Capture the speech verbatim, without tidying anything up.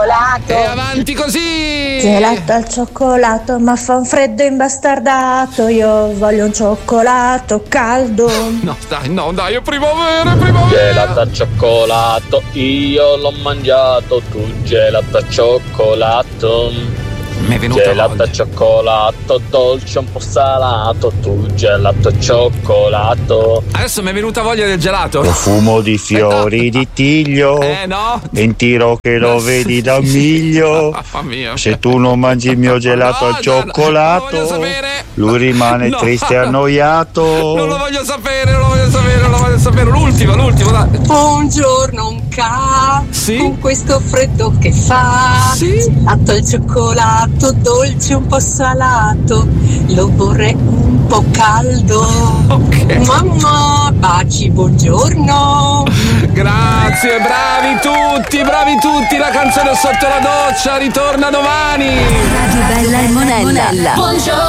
E avanti così. Gelato al cioccolato, ma fa un freddo imbastardato. Io voglio un cioccolato caldo. No, dai, no, dai, è primavera, è primavera. Gelato al cioccolato, io l'ho mangiato, tu gelato al cioccolato. Mi è venuta Gelato voglia. al cioccolato, dolce un po' salato, tu gelato al cioccolato. Adesso mi è venuta voglia del gelato. Profumo di fiori di tiglio. Eh no. Mentiro che lo vedi da un miglio. Mamma mia. Se tu non mangi il mio gelato No, al no, cioccolato, non lo voglio sapere. lui rimane No. triste e annoiato. Non lo voglio sapere, non lo voglio sapere, non lo voglio sapere. L'ultimo, l'ultimo, dai. Buongiorno un ca Sì? con questo freddo che fa. Sì? Gelato al cioccolato, dolce un po' salato. Lo vorrei un po' caldo. Ok. Mamma, baci, buongiorno. Grazie, bravi tutti, bravi tutti. La canzone sotto la doccia ritorna domani. Radio Bella e Monella. Buongiorno